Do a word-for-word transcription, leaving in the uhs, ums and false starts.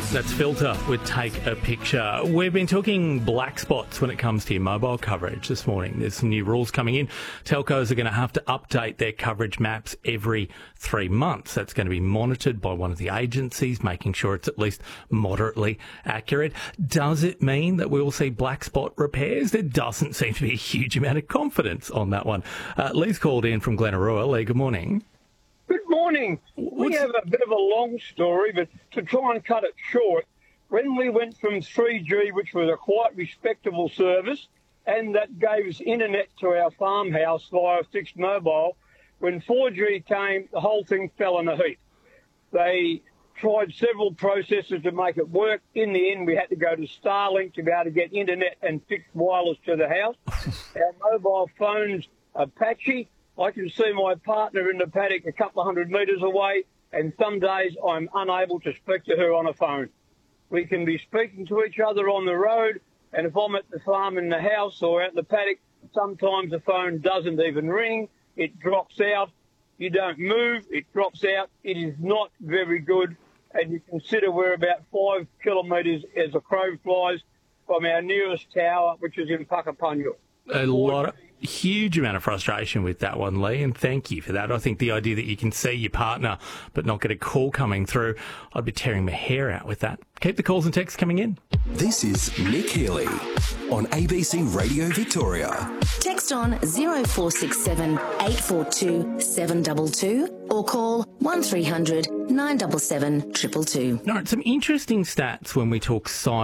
That's Filter with Take a Picture. We've been talking black spots when it comes to your mobile coverage this morning. There's some new rules coming in. Telcos are going to have to update their coverage maps every three months. That's going to be monitored by one of the agencies, making sure it's at least moderately accurate. Does it mean that we will see black spot repairs? There doesn't seem to be a huge amount of confidence on that one. Uh, Lee's called in from Glenarua. Lee, good morning. Good morning. What's... We have a bit of a long story, but to try and cut it short, when we went from three G, which was a quite respectable service, and that gave us internet to our farmhouse via fixed mobile, when four G came, the whole thing fell in a heap. They tried several processes to make it work. In the end, we had to go to Starlink to be able to get internet and fixed wireless to the house. Our mobile phones are patchy. I can see my partner in the paddock a couple of hundred metres away, and some days I'm unable to speak to her on a phone. We can be speaking to each other on the road, and if I'm at the farm in the house or out in the paddock, sometimes the phone doesn't even ring. It drops out. You don't move. It drops out. It is not very good, and you consider we're about five kilometres as a crow flies from our nearest tower, which is in Puckapunyal. A lot of... Huge amount of frustration with that one, Lee, and thank you for that. I think the idea that you can see your partner but not get a call coming through, I'd be tearing my hair out with that. Keep the calls and texts coming in. This is Nick Healy on A B C Radio Victoria. Text on zero four six seven eight four two seven two two or call one three hundred nine seven seven two two. All right, some interesting stats when we talk cyber.